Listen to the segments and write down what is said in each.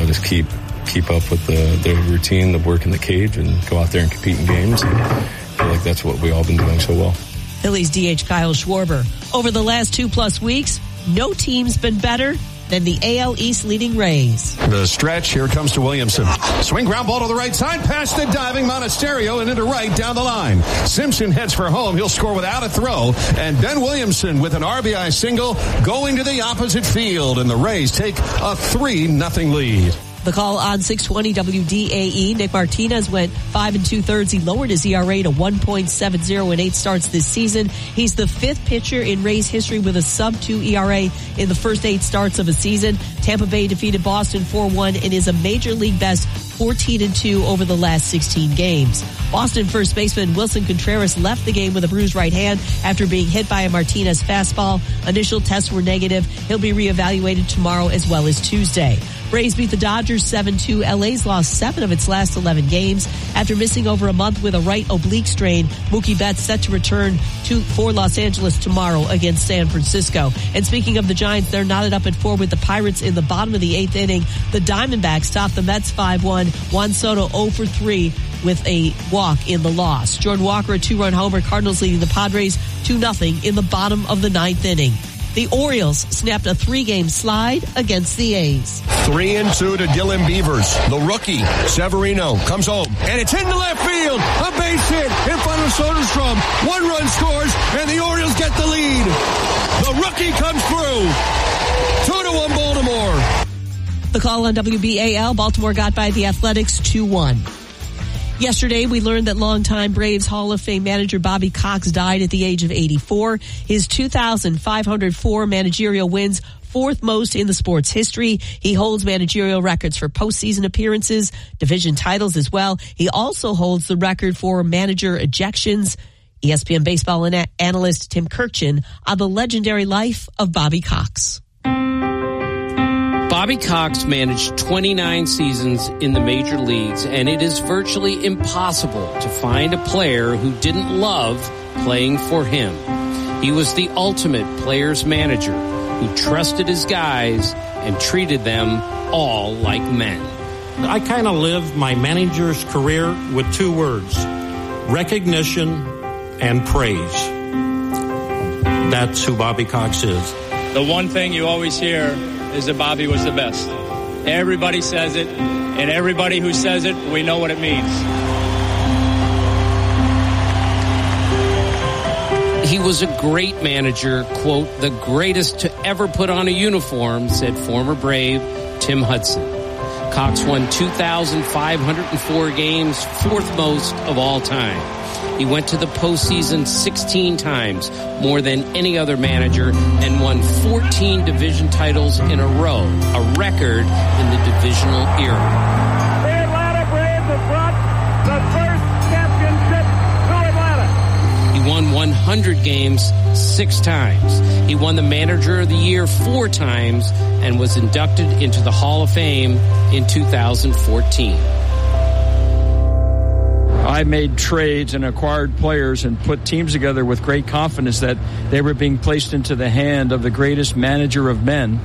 just keep up with the routine, the work in the cage, and go out there and compete in games. And I feel like that's what we've all been doing so well. Phillies DH Kyle Schwarber. Over the last 2+ weeks, no team's been better than the AL East leading Rays. The stretch, here comes to Williamson. Swing ground ball to the right side, past the diving Monasterio and into right down the line. Simpson heads for home. He'll score without a throw. And Ben Williamson with an RBI single going to the opposite field. And the Rays take a 3-0 lead. The call on 620 WDAE. Nick Martinez went 5 2/3. He lowered his ERA to 1.70 in 8 starts this season. He's the 5th pitcher in Rays history with a sub-2 ERA in the first 8 starts of a season. Tampa Bay defeated Boston 4-1 and is a major league best 14-2 over the last 16 games. Boston first baseman Wilson Contreras left the game with a bruised right hand after being hit by a Martinez fastball. Initial tests were negative. He'll be reevaluated tomorrow as well as Tuesday. Rays beat the Dodgers 7-2. LA's lost 7 of its last 11 games. After missing over a month with a right oblique strain, Mookie Betts set to return for Los Angeles tomorrow against San Francisco. And speaking of the Giants, they're knotted up at 4 with the Pirates in the bottom of the 8th inning. The Diamondbacks topped the Mets 5-1. Juan Soto 0 for 3 with a walk in the loss. Jordan Walker, a 2-run homer. Cardinals leading the Padres 2-0 in the bottom of the 9th inning. The Orioles snapped a 3-game slide against the A's. 3-2 to Dylan Beavers. The rookie, Severino, comes home. And it's into left field. A base hit in front of Soderstrom. 1 run scores, and the Orioles get the lead. The rookie comes through. 2-1 Baltimore. The call on WBAL. Baltimore got by the Athletics 2-1. Yesterday, we learned that longtime Braves Hall of Fame manager Bobby Cox died at the age of 84. His 2,504 managerial wins, 4th most in the sport's history. He holds managerial records for postseason appearances, division titles as well. He also holds the record for manager ejections. ESPN baseball analyst Tim Kurkjian on the legendary life of Bobby Cox. Bobby Cox managed 29 seasons in the major leagues, and it is virtually impossible to find a player who didn't love playing for him. He was the ultimate player's manager who trusted his guys and treated them all like men. I kind of lived my manager's career with 2 words: recognition and praise. That's who Bobby Cox is. The one thing you always hear is that Bobby was the best. Everybody says it, and everybody who says it, we know what it means. He was a great manager, quote, the greatest to ever put on a uniform, said former Brave Tim Hudson. Cox won 2,504 games, 4th most of all time. He went to the postseason 16 times, more than any other manager, and won 14 division titles in a row, a record in the divisional era. The Atlanta Braves have brought the first championship to Atlanta. He won 100 games 6 times. He won the Manager of the Year 4 times and was inducted into the Hall of Fame in 2014. I made trades and acquired players and put teams together with great confidence that they were being placed into the hand of the greatest manager of men.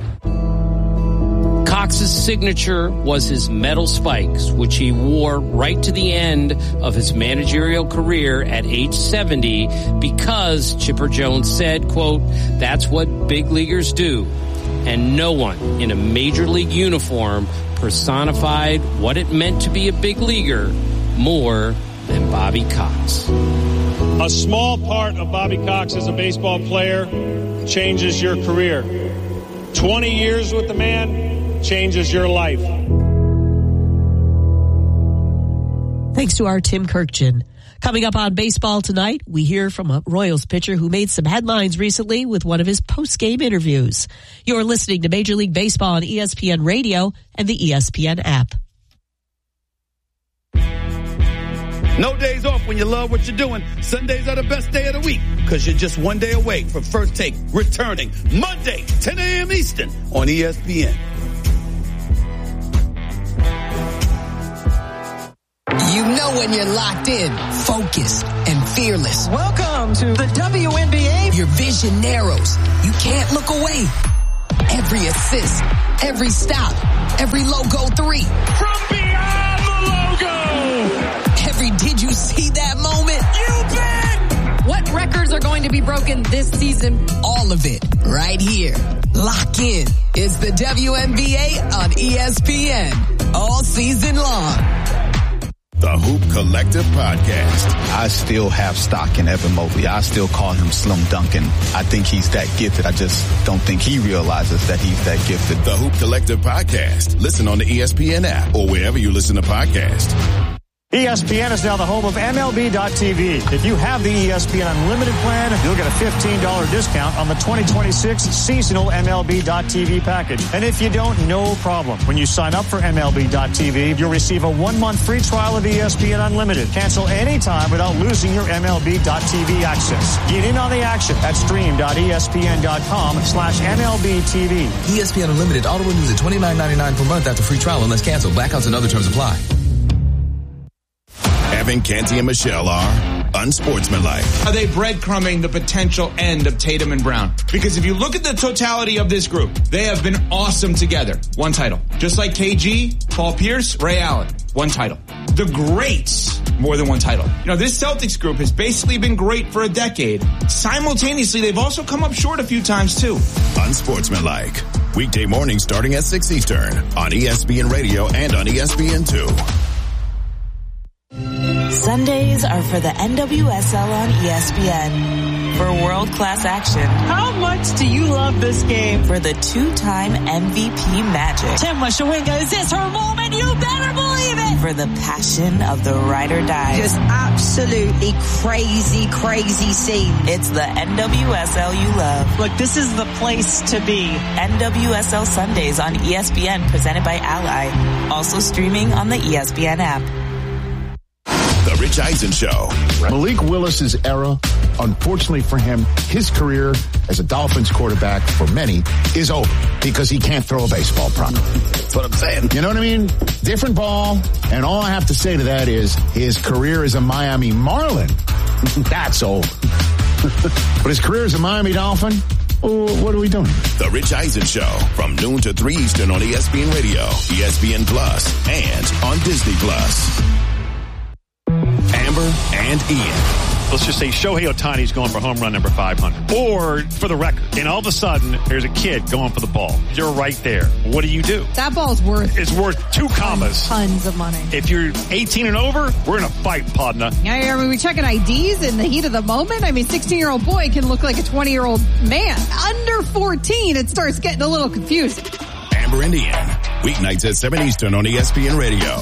Cox's signature was his metal spikes, which he wore right to the end of his managerial career at age 70 because, Chipper Jones said, quote, that's what big leaguers do. And no one in a major league uniform personified what it meant to be a big leaguer more than Bobby Cox. A small part of Bobby Cox as a baseball player changes your career. 20 years with the man changes your life. Thanks to our Tim Kurkjian. Coming up on Baseball Tonight, we hear from a Royals pitcher who made some headlines recently with one of his post-game interviews. You're listening to Major League Baseball on ESPN Radio and the ESPN app. No days off when you love what you're doing. Sundays are the best day of the week because you're just one day away from First Take returning Monday, 10 a.m. Eastern on ESPN. You know when you're locked in, focused, and fearless. Welcome to the WNBA. Your vision narrows. You can't look away. Every assist, every stop, Every logo 3. From beyond the logo. Every did you see that moment? You bet. What records are going to be broken this season? All of it right here. Lock in. It's the WNBA on ESPN. All season long. The Hoop Collective Podcast. I still have stock in Evan Mobley. I still call him Slim Duncan. I think he's that gifted. I just don't think he realizes that he's that gifted. The Hoop Collective Podcast. Listen on the ESPN app or wherever you listen to podcasts. ESPN is now the home of MLB.tv. If you have the ESPN Unlimited plan, you'll get a $15 discount on the 2026 seasonal MLB.tv package. And if you don't, no problem. When you sign up for MLB.tv, you'll receive a 1-month free trial of ESPN Unlimited. Cancel anytime without losing your MLB.tv access. Get in on the action at stream.espn.com/MLBTV. ESPN Unlimited auto renews at $29.99 per month after free trial unless canceled. Blackouts and other terms apply. Evan, Canty, and Michelle are unsportsmanlike. Are they breadcrumbing the potential end of Tatum and Brown? Because if you look at the totality of this group, they have been awesome together. One title. Just like KG, Paul Pierce, Ray Allen. One title. The greats, more than one title. You know, this Celtics group has basically been great for a decade. Simultaneously, they've also come up short a few times, too. Unsportsmanlike. Weekday mornings starting at 6 Eastern on ESPN Radio and on ESPN2. Sundays are for the NWSL on ESPN. For world-class action. How much do you love this game? For the two-time MVP magic. Timma Shawinga, is this her moment? You better believe it! For the passion of the ride or die. Just absolutely crazy, crazy scene. It's the NWSL you love. Look, this is the place to be. NWSL Sundays on ESPN, presented by Ally. Also streaming on the ESPN app. The Rich Eisen Show. Malik Willis's era, unfortunately for him, his career as a Dolphins quarterback for many is over because he can't throw a baseball properly. That's what I'm saying. You know what I mean? Different ball. And all I have to say to that is his career as a Miami Marlin, that's over. But his career as a Miami Dolphin, what are we doing? The Rich Eisen Show from noon to 3 Eastern on ESPN Radio, ESPN Plus, and on Disney Plus. Amber and Ian. Let's just say Shohei Ohtani's going for home run number 500. Or, for the record, and all of a sudden, there's a kid going for the ball. You're right there. What do you do? That ball's worth... It's worth 2 commas. Tons of money. If you're 18 and over, we're in a fight, partner. Yeah, I mean, we're checking IDs in the heat of the moment. I mean, 16-year-old boy can look like a 20-year-old man. Under 14, it starts getting a little confusing. Amber and Ian. Weeknights at 7 Eastern on ESPN Radio.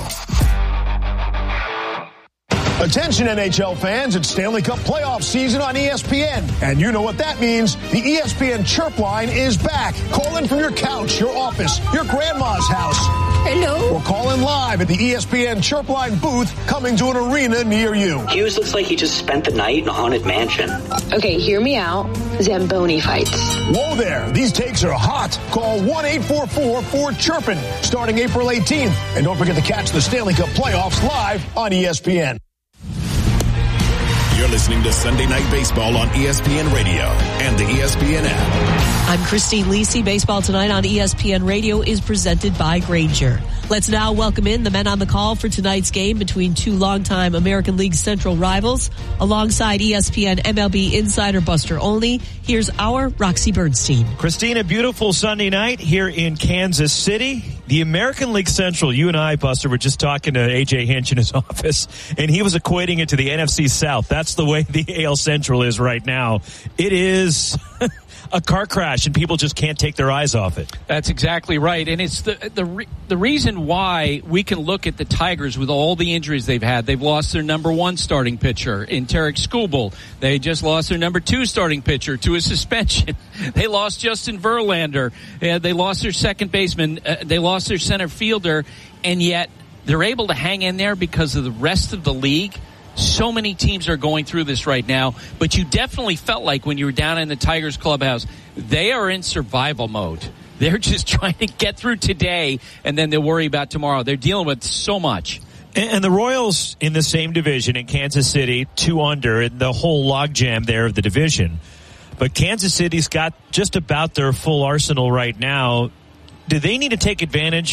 Attention NHL fans, it's Stanley Cup playoff season on ESPN. And you know what that means. The ESPN Chirp line is back. Call in from your couch, your office, your grandma's house. Hello. Or call in live at the ESPN Chirp line booth coming to an arena near you. Hughes looks like he just spent the night in a haunted mansion. Okay, hear me out. Zamboni fights. Whoa there. These takes are hot. Call 1-844-4-CHIRPIN starting April 18th. And don't forget to catch the Stanley Cup playoffs live on ESPN. You're listening to Sunday Night Baseball on ESPN Radio and the ESPN app. I'm Christine Lisi. Baseball Tonight on ESPN Radio is presented by Grainger. Let's now welcome in the men on the call for tonight's game between two longtime American League Central rivals. Alongside ESPN MLB insider Buster Olney, here's our Roxy Bernstein. Christine, a beautiful Sunday night here in Kansas City. The American League Central, you and I, Buster, were just talking to A.J. Hinch in his office, and he was equating it to the NFC South. That's the way the AL Central is right now. It is a car crash, and people just can't take their eyes off it. That's exactly right, and it's the reason why we can look at the Tigers with all the injuries they've had. They've lost their number 1 starting pitcher in Tarek Skubal. They just lost their number 2 starting pitcher to a suspension. They lost Justin Verlander. They lost their second baseman. They lost their center fielder, and yet they're able to hang in there because of the rest of the league. So many teams are going through this right now, but you definitely felt like when you were down in the Tigers clubhouse, they are in survival mode. They're just trying to get through today, and then they'll worry about tomorrow. They're dealing with so much. And the Royals in the same division in Kansas City, 2 under, and the whole logjam there of the division. But Kansas City's got just about their full arsenal right now. Do they need to take advantage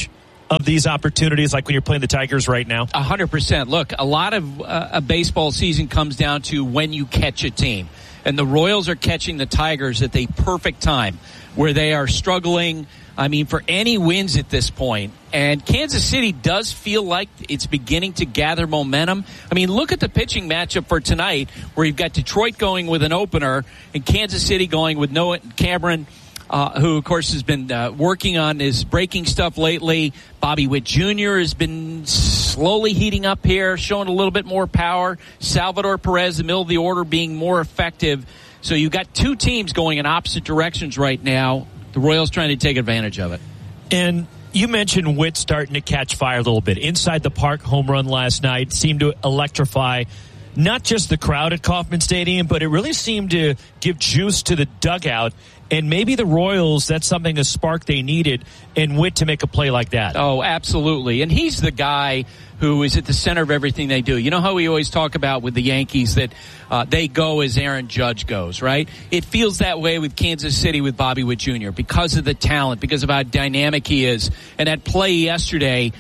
of these opportunities, like when you're playing the Tigers right now? 100%. Look, a lot of a baseball season comes down to when you catch a team. And the Royals are catching the Tigers at the perfect time, where they are struggling, for any wins at this point. And Kansas City does feel like it's beginning to gather momentum. Look at the pitching matchup for tonight, where you've got Detroit going with an opener and Kansas City going with Noah Cameron, who, of course, has been working on his breaking stuff lately. Bobby Witt Jr. has been slowly heating up here, showing a little bit more power. Salvador Perez, the middle of the order, being more effective. So you've got two teams going in opposite directions right now. The Royals trying to take advantage of it. And you mentioned Witt starting to catch fire a little bit. Inside the park home run last night seemed to electrify not just the crowd at Kauffman Stadium, but it really seemed to give juice to the dugout. And maybe the Royals, that's something, a spark they needed, and Witt to make a play like that. Oh, absolutely. And he's the guy who is at the center of everything they do. You know how we always talk about with the Yankees that they go as Aaron Judge goes, right? It feels that way with Kansas City with Bobby Witt Jr. because of the talent, because of how dynamic he is. And that play yesterday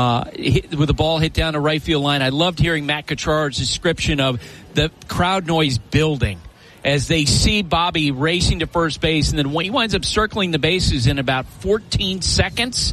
with the ball hit down the right field line, I loved hearing Matt Kuchar's description of the crowd noise building as they see Bobby racing to first base, and then when he winds up circling the bases in about 14 seconds,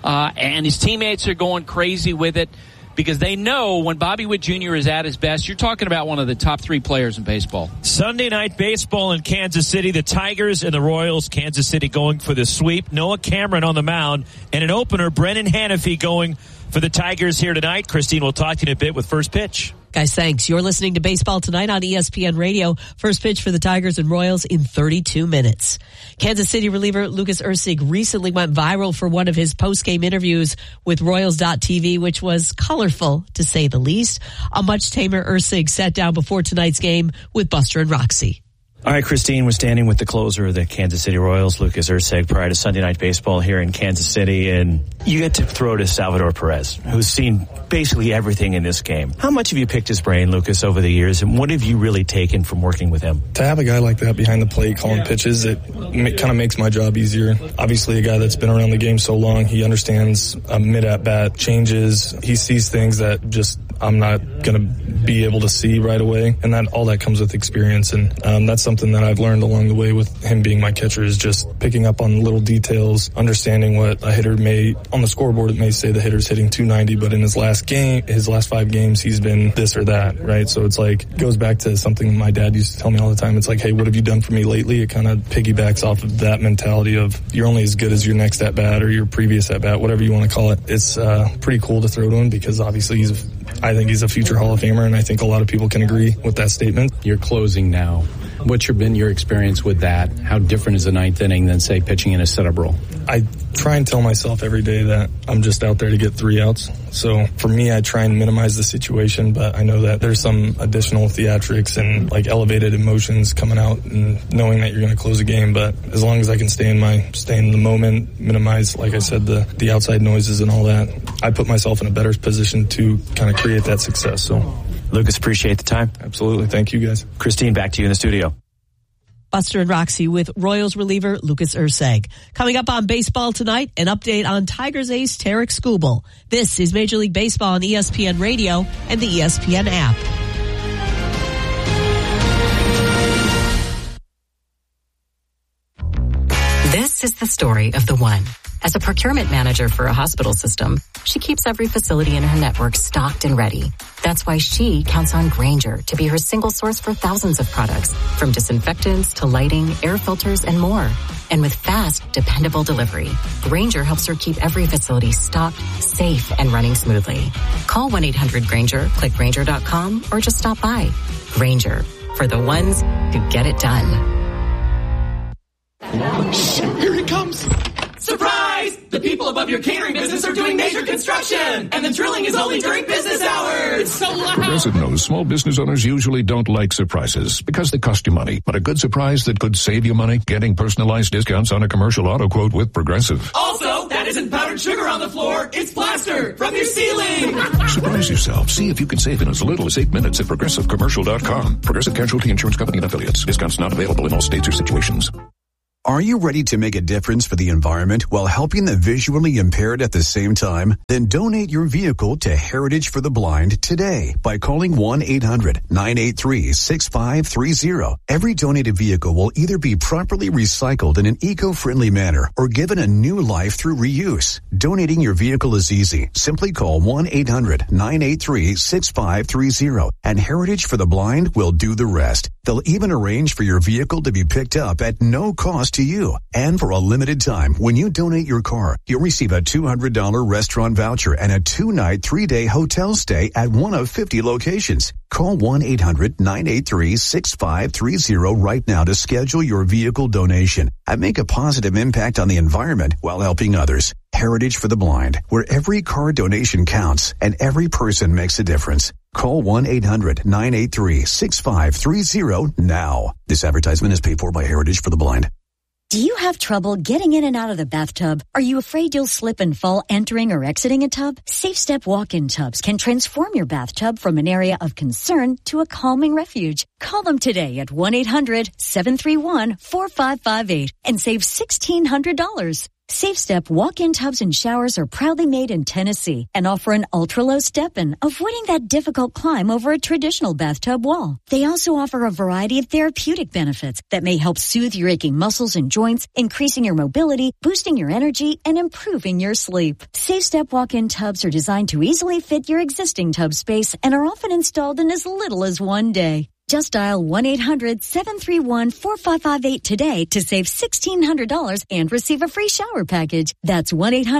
and his teammates are going crazy with it because they know when Bobby Witt Jr. is at his best, you're talking about one of the top three players in baseball. Sunday night baseball in Kansas City, the Tigers and the Royals. Kansas City going for the sweep. Noah Cameron on the mound, and an opener, Brennan Hanafy, going for the Tigers here tonight. Christine, we'll talk to you in a bit with First Pitch. Guys, thanks. You're listening to Baseball Tonight on ESPN Radio. First pitch for the Tigers and Royals in 32 minutes. Kansas City reliever Lucas Erceg recently went viral for one of his post-game interviews with Royals.tv, which was colorful, to say the least. A much tamer Erceg sat down before tonight's game with Buster and Roxy. All right, Christine, we're standing with the closer of the Kansas City Royals, Lucas Erceg, prior to Sunday Night Baseball here in Kansas City, and you get to throw to Salvador Perez, who's seen basically everything in this game. How much have you picked his brain, Lucas, over the years, and what have you really taken from working with him? To have a guy like that behind the plate calling pitches, it kind of makes my job easier. Obviously, a guy that's been around the game so long, he understands mid-at-bat changes. He sees things that just I'm not going to be able to see right away, and that all that comes with experience, and that's something that I've learned along the way with him being my catcher is just picking up on little details, understanding what a hitter may, on the scoreboard it may say the hitter's hitting 290, but in his last 5 games, he's been this or that, right? So it's like, it goes back to something my dad used to tell me all the time. It's like, hey, what have you done for me lately? It kind of piggybacks off of that mentality of you're only as good as your next at-bat or your previous at-bat, whatever you want to call it. It's pretty cool to throw to him because obviously I think he's a future Hall of Famer, and I think a lot of people can agree with that statement. You're closing now. What's been your experience with that? How different is the ninth inning than, say, pitching in a setup role? I try and tell myself every day that I'm just out there to get 3 outs. So for me, I try and minimize the situation, but I know that there's some additional theatrics and like elevated emotions coming out and knowing that you're going to close a game. But as long as I can stay in the moment, minimize, like I said, the outside noises and all that, I put myself in a better position to kind of create that success. So Lucas, appreciate the time. Absolutely. Thank you, guys. Christine, back to you in the studio. Buster and Roxy with Royals reliever Lucas Erceg. Coming up on Baseball Tonight, an update on Tigers ace Tarik Skubal. This is Major League Baseball on ESPN Radio and the ESPN app. This is the story of the one. As a procurement manager for a hospital system, she keeps every facility in her network stocked and ready. That's why she counts on Grainger to be her single source for thousands of products, from disinfectants to lighting, air filters, and more. And with fast, dependable delivery, Grainger helps her keep every facility stocked, safe, and running smoothly. Call 1-800-GRAINGER, click Grainger.com, or just stop by. Grainger, for the ones who get it done. Here he comes! Surprise! The people above your catering business are doing major construction, and the drilling is only during business hours. It's so loud. Progressive knows small business owners usually don't like surprises because they cost you money. But a good surprise that could save you money, getting personalized discounts on a commercial auto quote with Progressive. Also, that isn't powdered sugar on the floor. It's plaster from your ceiling. Surprise yourself. See if you can save in as little as 8 minutes at progressivecommercial.com. Progressive Casualty Insurance Company and Affiliates. Discounts not available in all states or situations. Are you ready to make a difference for the environment while helping the visually impaired at the same time? Then donate your vehicle to Heritage for the Blind today by calling 1-800-983-6530. Every donated vehicle will either be properly recycled in an eco-friendly manner or given a new life through reuse. Donating your vehicle is easy. Simply call 1-800-983-6530 and Heritage for the Blind will do the rest. They'll even arrange for your vehicle to be picked up at no cost to you. And for a limited time, when you donate your car, you'll receive a $200 restaurant voucher and a 2-night, 3-day hotel stay at one of 50 locations. Call 1-800-983-6530 right now to schedule your vehicle donation and make a positive impact on the environment while helping others. Heritage for the Blind, where every car donation counts and every person makes a difference. Call 1-800-983-6530 now. This advertisement is paid for by Heritage for the Blind. Do you have trouble getting in and out of the bathtub? Are you afraid you'll slip and fall entering or exiting a tub? Safe Step walk-in tubs can transform your bathtub from an area of concern to a calming refuge. Call them today at 1-800-731-4558 and save $1,600. Safe Step walk-in tubs and showers are proudly made in Tennessee and offer an ultra-low step-in, avoiding that difficult climb over a traditional bathtub wall. They also offer a variety of therapeutic benefits that may help soothe your aching muscles and joints, increasing your mobility, boosting your energy, and improving your sleep. Safe Step walk-in tubs are designed to easily fit your existing tub space and are often installed in as little as one day. Just dial 1-800-731-4558 today to save $1,600 and receive a free shower package. That's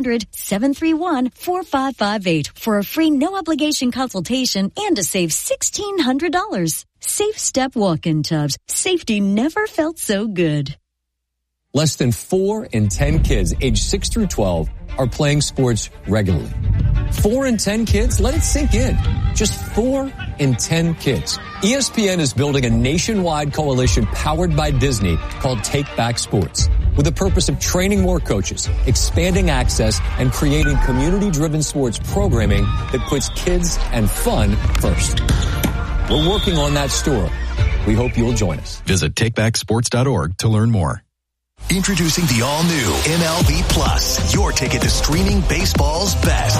1-800-731-4558 for a free no-obligation consultation and to save $1,600. Safe Step walk-in tubs. Safety never felt so good. Less than 4 in 10 kids aged 6 through 12 are playing sports regularly. 4 in 10 kids? Let it sink in. Just 4 in 10 kids. ESPN is building a nationwide coalition powered by Disney called Take Back Sports, with the purpose of training more coaches, expanding access, and creating community-driven sports programming that puts kids and fun first. We're working on that story. We hope you'll join us. Visit takebacksports.org to learn more. Introducing the all-new MLB Plus, your ticket to streaming baseball's best.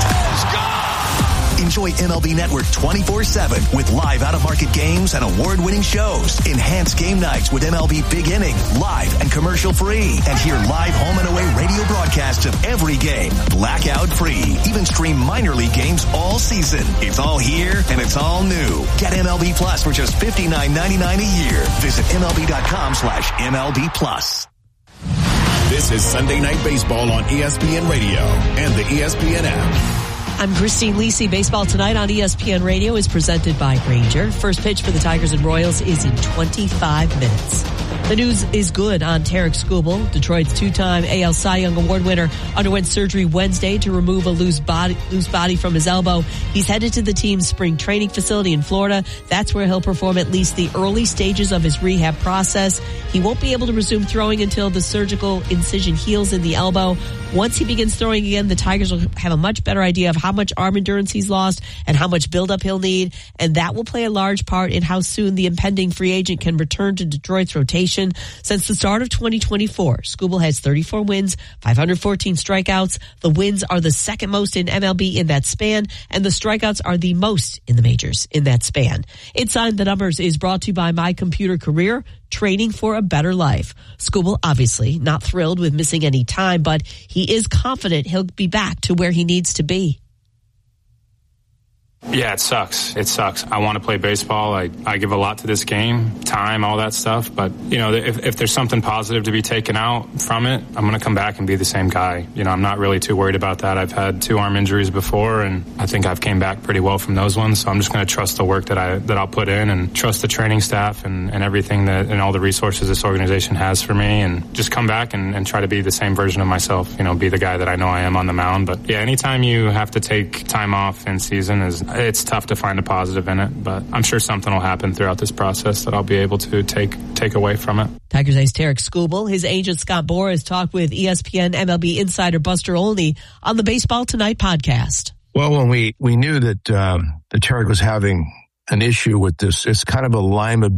Enjoy MLB Network 24/7 with live out-of-market games and award-winning shows. Enhance game nights with MLB Big Inning, live and commercial-free. And hear live home and away radio broadcasts of every game, blackout-free. Even stream minor league games all season. It's all here and it's all new. Get MLB Plus for just $59.99 a year. Visit MLB.com/MLB Plus. This is Sunday Night Baseball on ESPN Radio and the ESPN app. I'm Christine Lisi. Baseball Tonight on ESPN Radio is presented by Grainger. First pitch for the Tigers and Royals is in 25 minutes. The news is good on Tarik Skubal. Detroit's two-time AL Cy Young Award winner underwent surgery Wednesday to remove a loose body from his elbow. He's headed to the team's spring training facility in Florida. That's where he'll perform at least the early stages of his rehab process. He won't be able to resume throwing until the surgical incision heals in the elbow. Once he begins throwing again, the Tigers will have a much better idea of how much arm endurance he's lost and how much buildup he'll need, and that will play a large part in how soon the impending free agent can return to Detroit's rotation. Since the start of 2024, Skubal has 34 wins, 514 strikeouts. The wins are the second most in MLB in that span, and the strikeouts are the most in the majors in that span. Inside the Numbers is brought to you by My Computer Career, training for a better life. Skubal obviously not thrilled with missing any time, but he is confident he'll be back to where he needs to be. Yeah, it sucks. It sucks. I want to play baseball. I give a lot to this game, time, all that stuff. But, you know, if there's something positive to be taken out from it, I'm going to come back and be the same guy. You know, I'm not really too worried about that. I've had 2 arm injuries before, and I think I've came back pretty well from those ones. So I'm just going to trust the work that I'll put in and trust the training staff and everything and all the resources this organization has for me, and just come back and try to be the same version of myself, you know, be the guy that I know I am on the mound. But, yeah, anytime you have to take time off in season it's tough to find a positive in it, but I'm sure something will happen throughout this process that I'll be able to take away from it. Tigers ace Tarik Skubal. His agent Scott Boras has talked with ESPN MLB insider Buster Olney on the Baseball Tonight podcast. Well, when we knew that Tarik was having an issue with this. It's kind of a lima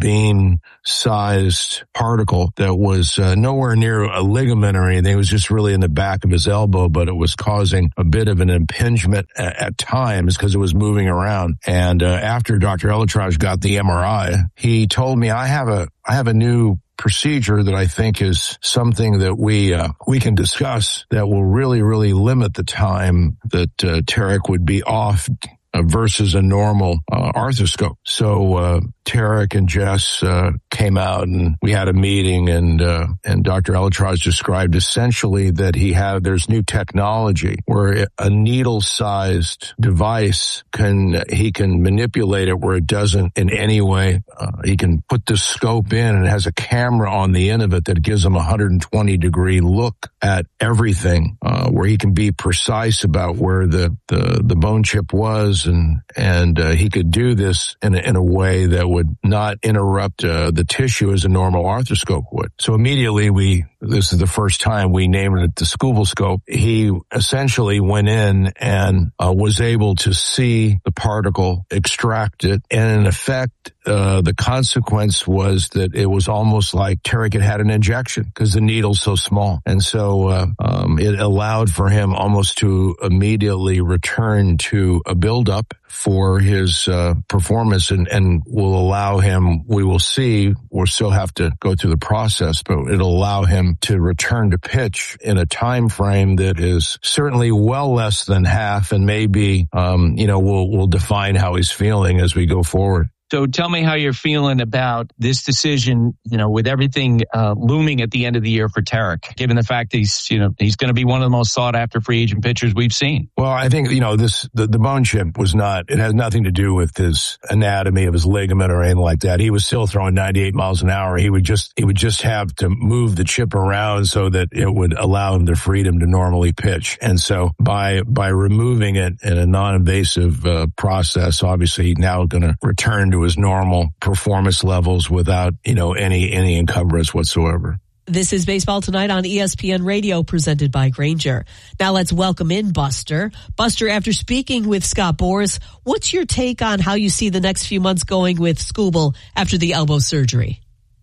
bean-sized particle that was nowhere near a ligament or anything. It was just really in the back of his elbow, but it was causing a bit of an impingement at times because it was moving around. And after Dr. Elatraj got the MRI, he told me, I have a new procedure that I think is something that we can discuss that will really, really limit the time that Tarek would be off versus a normal arthroscope. So Tarek and Jess came out and we had a meeting, and Dr. Elatraj described essentially that there's new technology where a needle-sized device he can manipulate it where it doesn't in any way. He can put the scope in, and it has a camera on the end of it that gives him a 120-degree look at everything, where he can be precise about where the bone chip was, and he could do this in a way that would not interrupt the tissue as a normal arthroscope would. So immediately this is the first time we named it the Skubal scope. He essentially went in and was able to see the particle, extract it, and in effect, the consequence was that it was almost like Tarek had an injection because the needle's so small. And so it allowed for him almost to immediately return to a buildup for his performance, and will allow him, we will see, we'll still have to go through the process, but it'll allow him to return to pitch in a time frame that is certainly well less than half, and maybe, we'll define how he's feeling as we go forward. So tell me how you're feeling about this decision, with everything looming at the end of the year for Tarek, given the fact that he's going to be one of the most sought after free agent pitchers we've seen. Well, I think, the bone chip it has nothing to do with his anatomy of his ligament or anything like that. He was still throwing 98 miles an hour. He would just have to move the chip around so that it would allow him the freedom to normally pitch. And so by removing it in a non-invasive process, obviously he's now going to return to his normal performance levels without, any encumbrance whatsoever. This is Baseball Tonight on ESPN Radio, presented by Grainger. Now let's welcome in Buster. Buster, after speaking with Scott Boras, what's your take on how you see the next few months going with Skubal after the elbow surgery?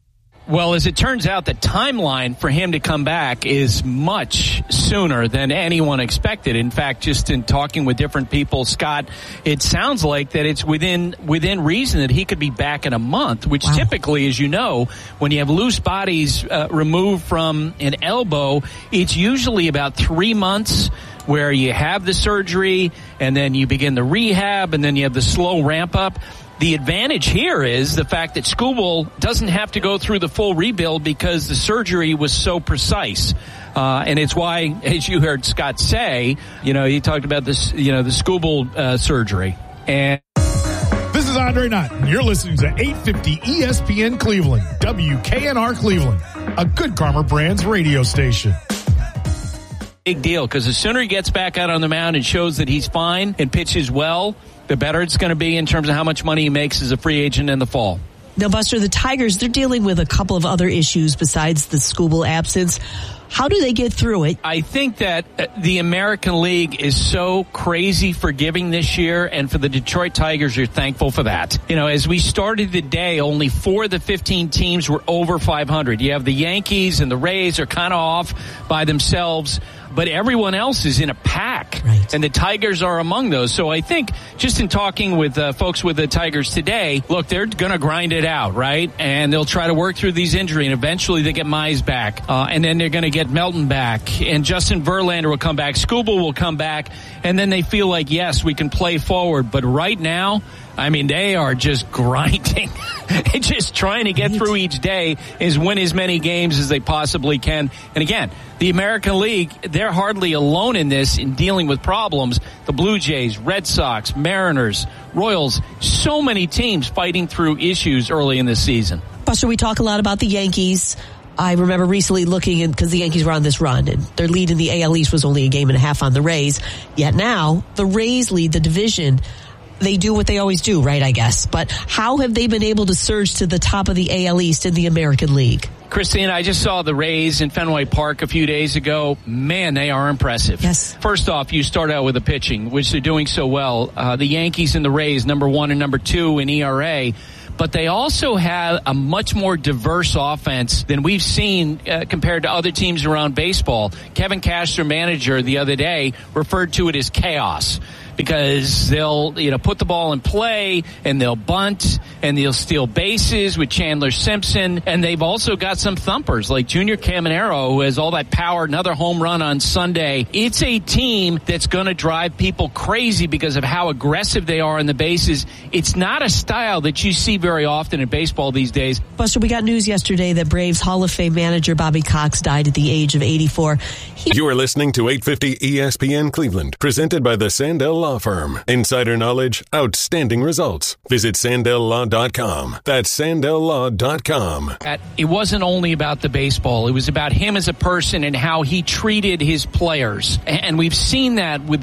Well, as it turns out, the timeline for him to come back is much sooner than anyone expected. In fact, just in talking with different people, Scott, it sounds like that it's within reason that he could be back in a month, which typically, as you know, when you have loose bodies removed from an elbow, it's usually about 3 months where you have the surgery and then you begin the rehab and then you have the slow ramp up. The advantage here is the fact that Skubal doesn't have to go through the full rebuild because the surgery was so precise. And it's why, as you heard Scott say, he talked about this, the Skubal surgery. And this is Andre Knott, and you're listening to 850 ESPN Cleveland, WKNR Cleveland, a Good Karma Brands radio station. Big deal, because the sooner he gets back out on the mound and shows that he's fine and pitches well, the better it's going to be in terms of how much money he makes as a free agent in the fall. Now, Buster, the Tigers, they're dealing with a couple of other issues besides the Skubal absence. How do they get through it? I think that the American League is so crazy forgiving this year, and for the Detroit Tigers, you're thankful for that. As we started the day, only 4 of the 15 teams were over 500. You have the Yankees and the Rays are kind of off by themselves, but everyone else is in a pack, right, and the Tigers are among those. So I think just in talking with folks with the Tigers today, look, they're going to grind it out, right? And they'll try to work through these injuries, and eventually they get Mize back, and then they're going to get Melton back, and Justin Verlander will come back, Skubal will come back, and then they feel like, yes, we can play forward. But right now, they are just grinding, just trying to get through each day, is win as many games as they possibly can. And again, the American League, they're hardly alone in this, in dealing with problems. The Blue Jays, Red Sox, Mariners, Royals, so many teams fighting through issues early in this season. Buster, we talk a lot about the Yankees. I remember recently looking, because the Yankees were on this run, and their lead in the AL East was only a game and a half on the Rays. Yet now, the Rays lead the division. They do what they always do, right, I guess. But how have they been able to surge to the top of the AL East in the American League? Christina, I just saw the Rays in Fenway Park a few days ago. Man, they are impressive. Yes. First off, you start out with the pitching, which they're doing so well. The Yankees and the Rays, number 1 and number 2 in ERA. But they also have a much more diverse offense than we've seen compared to other teams around baseball. Kevin Cash, their manager, the other day referred to it as chaos, because they'll put the ball in play and they'll bunt and they'll steal bases with Chandler Simpson, and they've also got some thumpers like Junior Caminero, who has all that power. Another home run on Sunday. It's a team that's going to drive people crazy because of how aggressive they are on the bases. It's not a style that you see very often in baseball these days. Buster, we got news yesterday that Braves Hall of Fame manager Bobby Cox died at the age of 84. You are listening to 850 ESPN Cleveland, presented by the Sandell Law Firm. Insider knowledge, outstanding results. Visit SandellLaw.com. That's SandellLaw.com. It wasn't only about the baseball. It was about him as a person and how he treated his players. And we've seen that with